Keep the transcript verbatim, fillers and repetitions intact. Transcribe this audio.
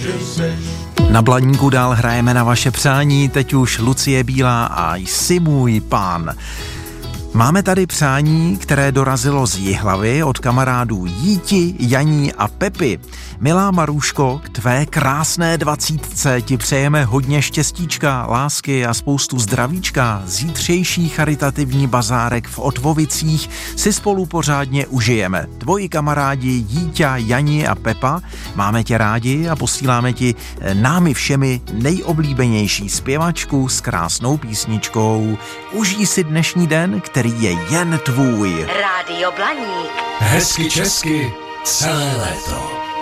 Na Blaníku dál hrajeme na vaše přání, teď už Lucie Bílá a Jsi můj pán. Máme tady přání, které dorazilo z Jihlavy od kamarádů Jíti, Janí a Pepy. Milá Maruško, k tvé krásné dvacítce ti přejeme hodně štěstíčka, lásky a spoustu zdravíčka. Zítřejší charitativní bazárek v Otvovicích si spolu pořádně užijeme. Tvoji kamarádi Jíťa, Jani a Pepa, máme tě rádi a posíláme ti námi všemi nejoblíbenější zpěvačku s krásnou písničkou. Užij si dnešní den, který je jen tvůj. Rádio Blaník. Hezky česky celé léto.